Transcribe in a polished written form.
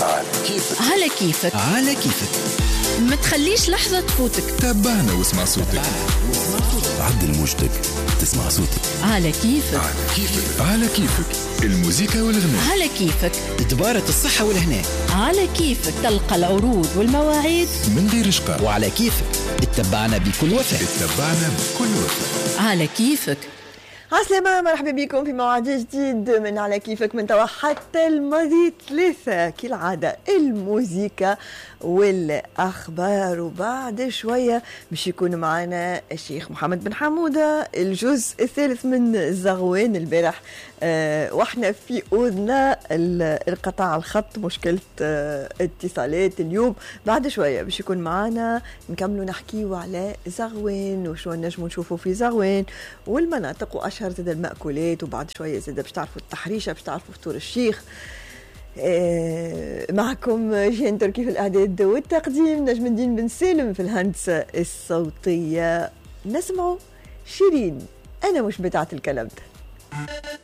على كيفك. على كيفك. ما تخليش لحظة تفوتك. تابعنا واسمع صوتك. عدل موجتك تسمع صوتك. على كيفك. على كيفك. الموسيقى والغناء على كيفك. تبارة الصحة والهناء. على كيفك. تلقى العروض والمواعيد من غير إشقاء. وعلى كيفك اتبعنا بكل وفاء. على كيفك. عسلامة، مرحبا بكم في موعد جديد من على كيفك من توا حتى الماضي ثلاثة كالعادة، الموسيقى والأخبار، وبعد شوية باش يكون معنا الشيخ محمد بن حمودة الجزء الثالث من الزغوان. البارح واحنا في أذنا القطاع الخط، مشكلة اتصالات. اليوم بعد شوية باش يكون معنا نكملوا نحكيوا على زغوان وشو نجموا نشوفوا في زغوان والمناطق وأشهر زاد المأكولات، وبعد شوية زاد باش تعرفوا التحريشة، باش تعرفوا فطور الشيخ. معكم جيهان تركي في الإعداد والتقديم، نجم الدين بن سالم في الهندسة الصوتية. نسمعوا شيرين، أنا مش بتاعت الكلام ده.